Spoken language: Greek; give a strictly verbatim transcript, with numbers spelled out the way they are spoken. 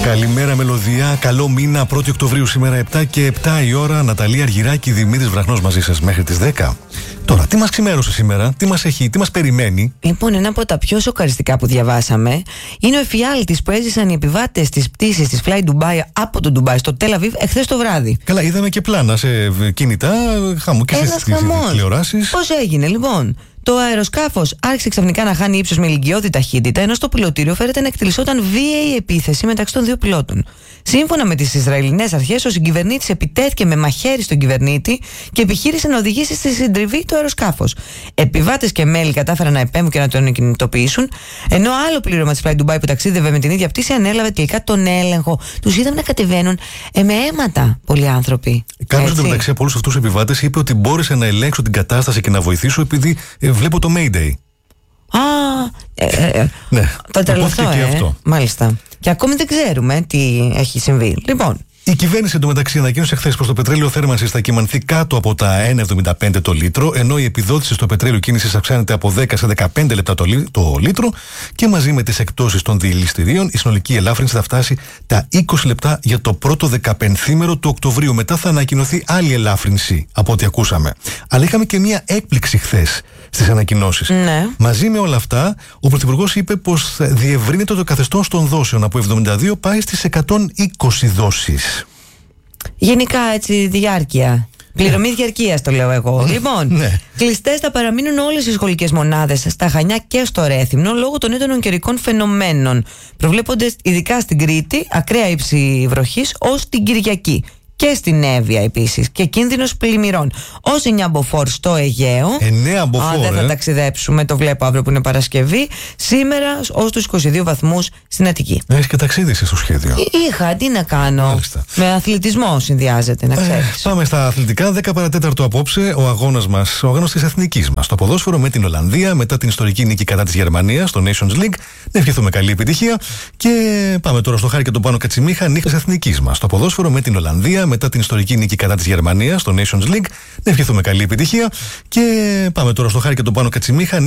Καλημέρα μελωδιά, καλό μήνα, πρώτη Οκτωβρίου σήμερα επτά και επτά η ώρα. Ναταλία Αργυράκη, Δημήτρης Βραχνός μαζί σας μέχρι τις δέκα. Τώρα, τι μας ξημέρωσε σήμερα, τι μας έχει, τι μας περιμένει? Λοιπόν, ένα από τα πιο σοκαριστικά που διαβάσαμε είναι ο εφιάλτης που έζησαν οι επιβάτες της πτήσης της Fly Dubai από το Ντουμπάι στο Τελ Αβίβ εχθές το βράδυ. Καλά, είδαμε και πλάνα σε κινητά, χαμού και στις τηλεοράσεις. Πώς έγινε, λοιπόν? Το αεροσκάφος άρχισε ξαφνικά να χάνει ύψος με ηλικιώδη ταχύτητα, ενώ στο πιλωτήριο φέρεται να εκτελισόταν βίαιη επίθεση μεταξύ των δύο πιλότων. Σύμφωνα με τις Ισραηλινές αρχές, ο συγκυβερνήτης επιτέθηκε με μαχαίρι στον κυβερνήτη και επιχείρησε να οδηγήσει στη συντριβή το αεροσκάφος. Επιβάτες και μέλη κατάφεραν να επέμβουν και να τον κινητοποιήσουν, ενώ άλλο πλήρωμα της Fly Dubai που ταξίδευε με την ίδια πτήση ανέλαβε τελικά τον έλεγχο. Τους είδαμε να κατεβαίνουν ε, με αίματα πολλοί άνθρωποι. Κάποιος εντωμεταξύ από όλους αυτούς τους επιβάτες είπε ότι μπόρεσε να ελέγξω την κατάσταση και να βοηθήσω επειδή ε, βλέπω το Mayday. Α, ε, ε, ε, ναι, το τρελαθώ, και ε, αυτό. Μάλιστα. Και ακόμη δεν ξέρουμε τι έχει συμβεί. Λοιπόν, η κυβέρνηση εντωμεταξύ ανακοίνωσε χθες πως το πετρέλαιο θέρμανσης θα κυμανθεί κάτω από τα ένα εβδομήντα πέντε το λίτρο, ενώ η επιδότηση στο πετρέλαιο κίνησης αυξάνεται από δέκα σε δεκαπέντε λεπτά το, λί, το λίτρο, και μαζί με τις εκτόσεις των διελιστηρίων η συνολική ελάφρυνση θα φτάσει τα είκοσι λεπτά για το πρώτο δεκαπενθήμερο του Οκτωβρίου. Μετά θα ανακοινωθεί άλλη ελάφρυνση από ό,τι ακούσαμε. Αλλά είχαμε και μία έκπληξη χθες στις ανακοινώσεις. Ναι. Μαζί με όλα αυτά, ο Πρωθυπουργός είπε πως διευρύνεται το καθεστώς των δόσεων από εβδομήντα δύο πάει στις εκατόν είκοσι δόσεις. Γενικά έτσι διάρκεια. Πληρωμή διαρκείας το λέω εγώ. Λοιπόν, ναι. Κλειστές θα παραμείνουν όλες οι σχολικές μονάδες στα Χανιά και στο Ρέθυμνο λόγω των έντονων καιρικών φαινομένων. Προβλέπονται ειδικά στην Κρήτη ακραία ύψη βροχής ως την Κυριακή. Και στην Εύβοια επίσης. Και κίνδυνος πλημμυρών. Ως εννιά μποφόρ στο Αιγαίο. εννιά μποφόρ. Αν δεν θα ε. ταξιδέψουμε, το βλέπω αύριο που είναι Παρασκευή. Σήμερα ως τους είκοσι δύο βαθμούς στην Αττική. Έχεις και ταξίδι στο σχέδιο. Είχα, τι να κάνω. Μάλιστα. Με αθλητισμό συνδυάζεται, να ξέρεις. Ε, πάμε στα αθλητικά. δέκα παρά τέταρτο απόψε ο αγώνας μας, ο αγώνας της εθνικής μας. Το ποδόσφαιρο με την Ολλανδία μετά την ιστορική νίκη κατά της Γερμανίας στο Nations League. Να ευχηθούμε καλή επιτυχία. Και πάμε τώρα στο χάρη και τον Πάνο Κατσιμίχα, νίκη της εθνικής μας. Το ποδόσφαιρο με την Ολλανδία μετά την ιστορική νίκη κατά της Γερμανίας στο Nations League. Να ευχηθούμε καλή επιτυχία. Και πάμε τώρα στο χάρη και τον Πάνο Κατσιμίχα.